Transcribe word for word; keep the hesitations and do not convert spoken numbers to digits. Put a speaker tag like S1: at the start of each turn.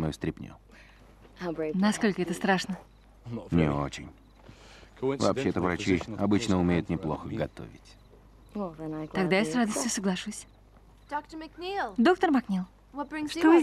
S1: мою стряпню.
S2: Насколько это страшно?
S1: Не очень. Вообще-то врачи обычно умеют неплохо готовить.
S2: Тогда я с радостью соглашусь. Доктор Макнил, что вы